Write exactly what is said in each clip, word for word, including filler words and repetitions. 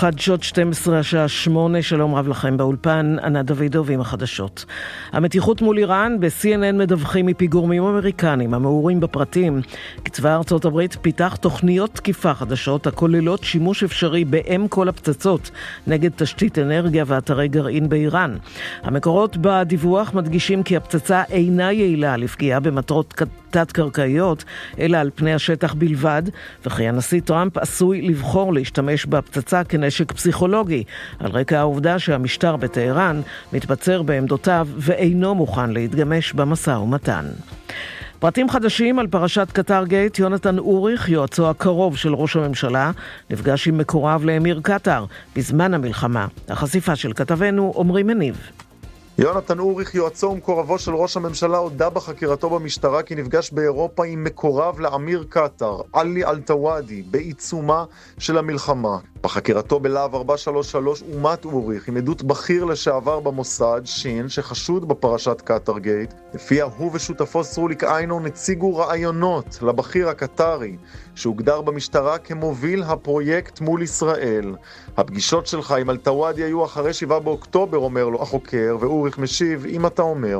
חדשות שתים עשרה השעה שמונה, שלום רב לכם באולפן, ענת דוידוב עם החדשות. המתיחות מול איראן, ב-סי אן אן מדווחים מפיגורמים אמריקנים המעורים בפרטים. צבא ארצות הברית פיתח תוכניות תקיפה חדשות הכוללות שימוש אפשרי באם כל הפצצות נגד תשתית אנרגיה ואתרי גרעין באיראן. המקורות בדיווח מדגישים כי הפצצה אינה יעילה לפגיעה במטרות תת-קרקעיות, אלא על פני השטח בלבד, וכי הנשיא טראמפ עשוי לבחור להשתמש בפצצה כנשק פסיכולוגי, על רקע העובדה שהמשטר בטהרן מתבצר בעמדותיו ואינו מוכן להתגמש במשא ומתן. פרטים חדשים על פרשת קטר גייט. יונתן אוריך, יועצו הקרוב של ראש הממשלה, נפגש עם מקורב לאמיר קטר בזמן המלחמה. החשיפה של כתבנו עומרי מניב. יונתן אוריך, יועצו ומקורבו של ראש הממשלה, הודע בחקירתו במשטרה כי נפגש באירופה עם מקורב לאמיר קטר, עלי אלטוואדי, בעיצומה של המלחמה. בחקירתו בלהב ארבע שלוש שלוש אומת אוריך עם עדות בכיר לשעבר במוסד, שין, שחשוד בפרשת קטר גייט. לפיה הוא ושותפו סרוליק איינון הציגו רעיונות לבכיר הקטרי, שהוגדר במשטרה כמוביל הפרויקט מול ישראל. הפגישות שלך עם אלטוואדי היו אחרי שבעה באוקטובר, אומר לו החוקר, ואוריך משיב, אם אתה אומר.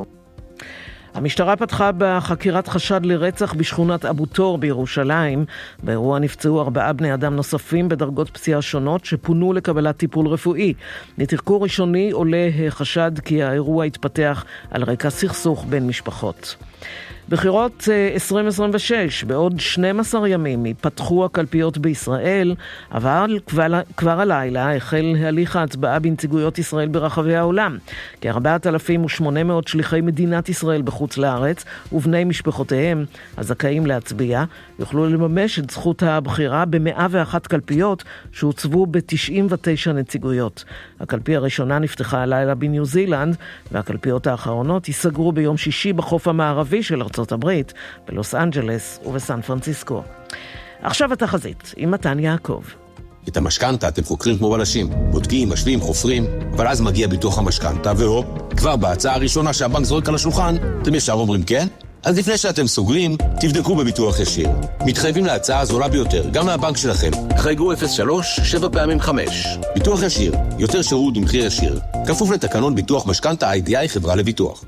המשטרה פתחה בחקירת חשד לרצח בשכונת אבו תור בירושלים. באירוע נפצעו ארבעה בני אדם נוספים בדרגות פציעה שונות שפונו לקבלת טיפול רפואי. מתחקור ראשוני עולה חשד כי האירוע התפתח על רקע סכסוך בין משפחות. בחירות עשרים עשרים ושש, בעוד שנים עשר ימים ייפתחו הקלפיות בישראל, אבל כבר, כבר הלילה החל הליך ההצבעה בנציגויות ישראל ברחבי העולם. כ-ארבעת אלפים ושמונה מאות שליחי מדינת ישראל בחוץ לארץ ובני משפחותיהם הזכאים להצביע יוכלו לממש את זכות הבחירה ב-מאה ואחת קלפיות שהוצבו ב-תשעים ותשע נציגויות. הקלפי הראשונה נפתחה הלילה בניו זילנד, והקלפיות האחרונות ייסגרו ביום שישי בחוף המערבי של ארצות הברית, בלוס אנג'לס ובסן פרנסיסקו. עכשיו התחזית עם מתן יעקב. את המשכנתה אתם חוקרים כמו בלשים, בודקים, משווים, חופרים, אבל אז מגיע ביטוח המשכנתה, והופ, כבר בהצעה הראשונה שהבנק זורק על השולחן, אתם ישר אומרים כן? אז לפני שאתם סוגרים, תבדקו בביטוח ישיר. מתחייבים להצעה הזולה ביותר, גם מהבנק שלכם. חייגו אפס שלוש שבע פעמים חמש. ביטוח ישיר, יותר שירות במחיר ישיר. כפוף לתקנון ביטוח משכנתה איי די איי חברה לביטוח.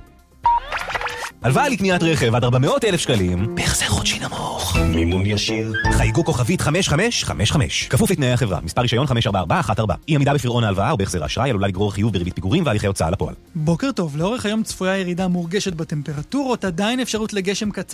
הלוואה לקניית רכב עד ארבע מאות אלף שקלים, בהחזר חודשי נמוך. מימון ישיר. חייגו כוכבית חמש חמש חמש חמש. כפוף לתנאי החברה. מספר רישיון חמש ארבע ארבע אחת ארבע. אי עמידה בפירעון ההלוואה או בהחזר האשראי עלולה לגרור חיוב בריבית פיגורים והליכי הוצאה לפועל. בוקר טוב. לאורך היום צפויה ירידה מורגשת בטמפרטורות, עדיין אפשרות לגשם קצר